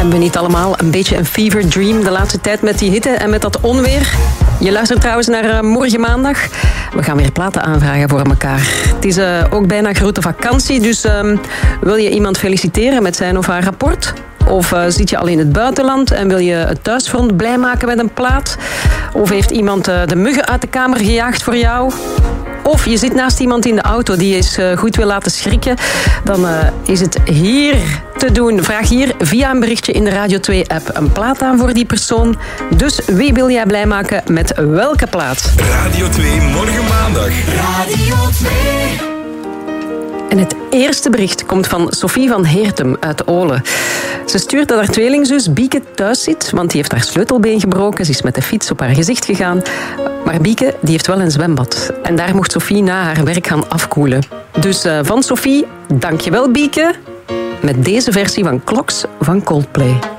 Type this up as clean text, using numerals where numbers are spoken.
Hebben we niet allemaal een beetje een fever dream de laatste tijd met die hitte en met dat onweer? Je luistert trouwens naar Morgen Maandag. We gaan weer platen aanvragen voor elkaar. Het is ook bijna grote vakantie, dus wil je iemand feliciteren met zijn of haar rapport? Of zit je al in het buitenland en wil je het thuisfront blij maken met een plaat? Of heeft iemand de muggen uit de kamer gejaagd voor jou? Of je zit naast iemand in de auto die je eens goed wil laten schrikken. Dan is het hier te doen. Vraag hier via een berichtje in de Radio 2-app een plaat aan voor die persoon. Dus wie wil jij blij maken met welke plaat? Radio 2 Morgen Maandag. Radio 2. En het eerste bericht komt van Sophie van Heertem uit Olen. Ze stuurt dat haar tweelingzus Bieke thuis zit, want die heeft haar sleutelbeen gebroken. Ze is met de fiets op haar gezicht gegaan. Maar Bieke die heeft wel een zwembad. En daar mocht Sophie na haar werk gaan afkoelen. Dus van Sophie, dankjewel Bieke. Met deze versie van Clocks van Coldplay.